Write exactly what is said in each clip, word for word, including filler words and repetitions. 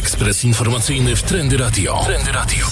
Ekspres informacyjny w Trendy Radio. Trendy Radio.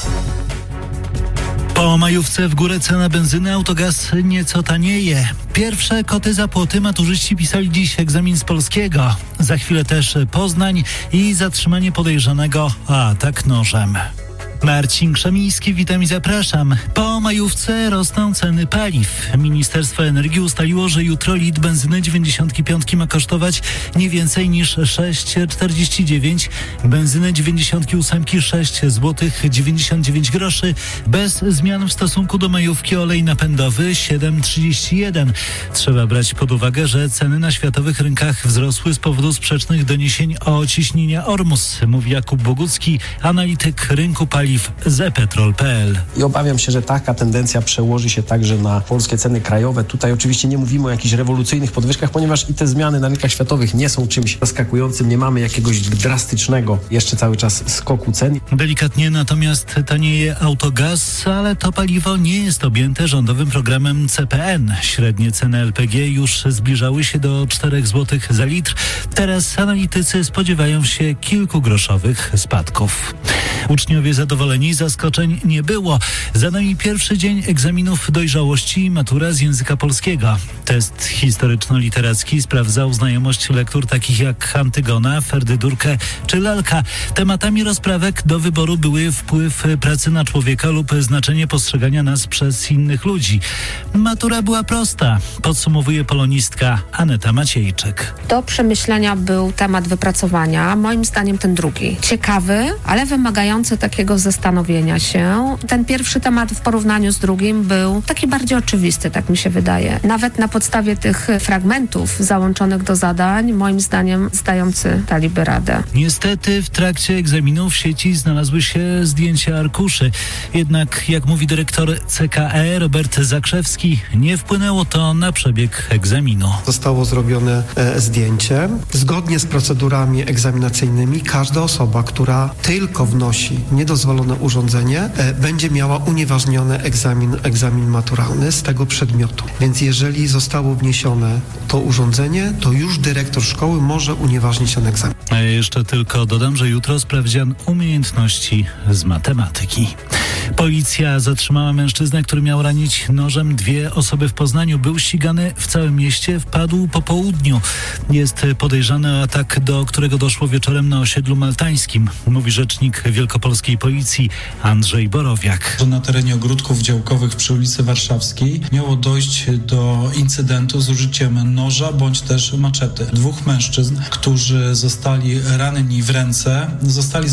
Po majówce w górę cena benzyny, autogaz nieco tanieje. Pierwsze koty za płoty maturzyści pisali dziś egzamin z polskiego. Za chwilę też Poznań i zatrzymanie podejrzanego o atak nożem. Marcin Krzemiński, witam i zapraszam. Po majówce rosną ceny paliw. Ministerstwo Energii ustaliło, że jutro litr benzyny dziewięćdziesiąt pięć ma kosztować nie więcej niż sześć czterdzieści dziewięć, benzyny dziewięćdziesiąt osiem sześć złotych dziewięćdziesiąt dziewięć groszy, bez zmian w stosunku do majówki olej napędowy siedem trzydzieści jeden. Trzeba brać pod uwagę, że ceny na światowych rynkach wzrosły z powodu sprzecznych doniesień o ciśnienia Ormus, mówi Jakub Bogucki, analityk rynku paliw z e-petrol kropka p l. I obawiam się, że taka tendencja przełoży się także na polskie ceny krajowe. Tutaj oczywiście nie mówimy o jakichś rewolucyjnych podwyżkach, ponieważ i te zmiany na rynkach światowych nie są czymś zaskakującym. Nie mamy jakiegoś drastycznego jeszcze cały czas skoku cen. Delikatnie natomiast tanieje autogaz, ale to paliwo nie jest objęte rządowym programem C P N. Średnie ceny L P G już zbliżały się do czterech złotych za litr. Teraz analitycy spodziewają się kilkugroszowych spadków. Uczniowie zadowoleni, zaskoczeń nie było. Za nami pierwszy dzień egzaminów dojrzałości i matura z języka polskiego. Test historyczno-literacki sprawdzał znajomość lektur takich jak Antygona, Ferdydurkę czy Lalka. Tematami rozprawek do wyboru były wpływ pracy na człowieka lub znaczenie postrzegania nas przez innych ludzi. Matura była prosta, podsumowuje polonistka Aneta Maciejczyk. Do przemyślenia był temat wypracowania, moim zdaniem ten drugi. Ciekawy, ale wymagający takiego zastanowienia się. Ten pierwszy temat w porównaniu z drugim był taki bardziej oczywisty, tak mi się wydaje. Nawet na podstawie tych fragmentów załączonych do zadań, moim zdaniem zdający daliby radę. Niestety w trakcie egzaminów w sieci znalazły się zdjęcia arkuszy. Jednak, jak mówi dyrektor C K E Robert Zakrzewski, nie wpłynęło to na przebieg egzaminu. Zostało zrobione e, zdjęcie. Zgodnie z procedurami egzaminacyjnymi każda osoba, która tylko wnosi niedozwolone urządzenie, e, będzie miała unieważniony egzamin, egzamin maturalny z tego przedmiotu. Więc jeżeli zostało wniesione to urządzenie, to już dyrektor szkoły może unieważnić ten egzamin. A ja jeszcze tylko dodam, że jutro sprawdzian umiejętności z matematyki. Policja zatrzymała mężczyznę, który miał ranić nożem dwie osoby w Poznaniu. Był ścigany w całym mieście, wpadł po południu. Jest podejrzany o atak, do którego doszło wieczorem na osiedlu maltańskim, mówi rzecznik wielkopolskiej policji Andrzej Borowiak. Na terenie ogródków działkowych przy ulicy Warszawskiej miało dojść do incydentu z użyciem noża bądź też maczety. Dwóch mężczyzn, którzy zostali ranni w ręce, zostali